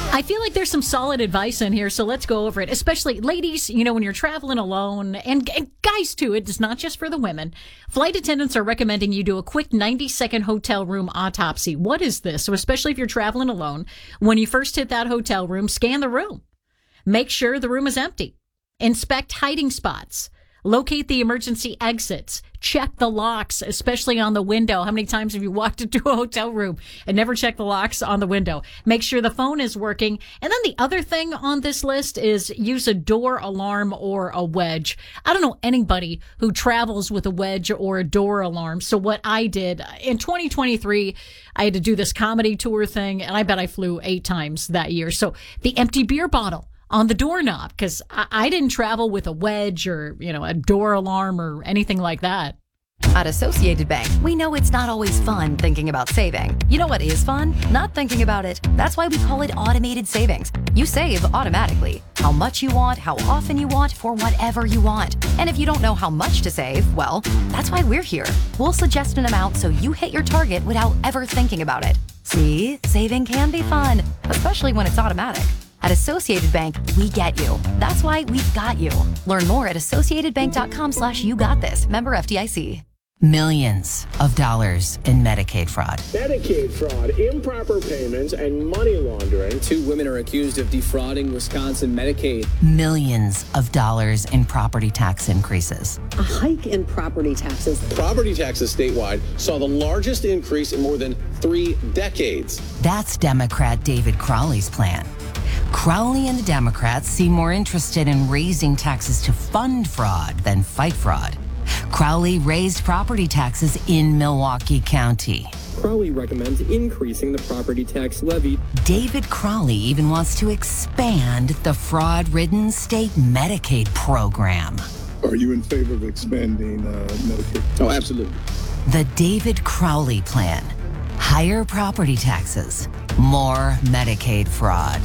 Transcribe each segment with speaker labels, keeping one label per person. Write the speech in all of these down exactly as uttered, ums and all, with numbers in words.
Speaker 1: I feel like there's some solid advice in here, so let's go over it. Especially ladies, you know, when you're traveling alone, and, and guys too, it's not just for the women. Flight attendants are recommending you do a quick ninety second hotel room autopsy. What is this? So especially if you're traveling alone, when you first hit that hotel room, scan the room. Make sure the room is empty. Inspect hiding spots. Locate the emergency exits. Check the locks, especially on the window. How many times have you walked into a hotel room and never checked the locks on the window? Make sure the phone is working. And then the other thing on this list is use a door alarm or a wedge. I don't know anybody who travels with a wedge or a door alarm. So what I did in twenty twenty-three, I had to do this comedy tour thing, and I bet I flew eight times that year. So the empty beer bottle on the doorknob, because I, I didn't travel with a wedge or, you know, a door alarm or anything like that.
Speaker 2: At Associated Bank, we know it's not always fun thinking about saving. You know what is fun? Not thinking about it. That's why we call it automated savings. You save automatically. How much you want, how often you want, for whatever you want. And if you don't know how much to save, well, that's why we're here. We'll suggest an amount so you hit your target without ever thinking about it. See, saving can be fun, especially when it's automatic. At Associated Bank, we get you. That's why we've got you. Learn more at associatedbank.com slash you got this. Member F D I C.
Speaker 3: Millions of dollars in Medicaid fraud.
Speaker 4: Medicaid fraud, improper payments, and money laundering.
Speaker 5: Two women are accused of defrauding Wisconsin Medicaid.
Speaker 3: Millions of dollars in property tax increases.
Speaker 6: A hike in property taxes.
Speaker 7: Property taxes statewide saw the largest increase in more than three decades.
Speaker 3: That's Democrat David Crowley's plan. Crowley and the Democrats seem more interested in raising taxes to fund fraud than fight fraud. Crowley raised property taxes in Milwaukee County.
Speaker 8: Crowley recommends increasing the property tax levy.
Speaker 3: David Crowley even wants to expand the fraud-ridden state Medicaid program.
Speaker 9: Are you in favor of expanding uh, Medicaid?
Speaker 7: Oh, absolutely.
Speaker 3: The David Crowley plan. Higher property taxes, more Medicaid fraud.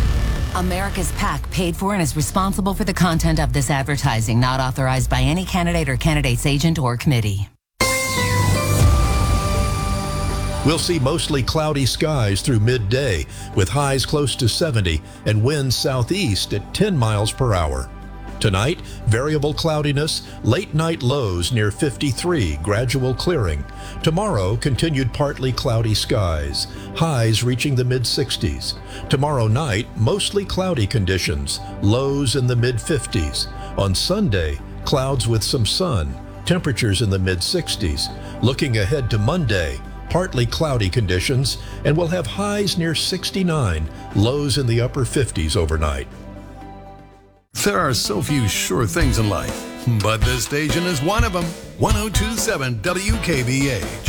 Speaker 3: America's PAC paid for and is responsible for the content of this advertising, not authorized by any candidate or candidate's agent or committee.
Speaker 10: We'll see mostly cloudy skies through midday with highs close to seventy and winds southeast at ten miles per hour. Tonight, variable cloudiness, late night lows near fifty-three, gradual clearing. Tomorrow, continued partly cloudy skies, highs reaching the mid sixties. Tomorrow night, mostly cloudy conditions, lows in the mid fifties. On Sunday, clouds with some sun, temperatures in the mid sixties. Looking ahead to Monday, partly cloudy conditions, and we'll have highs near sixty-nine, lows in the upper fifties overnight.
Speaker 11: There are so few sure things in life, but this station is one of them. one oh two point seven W K B H.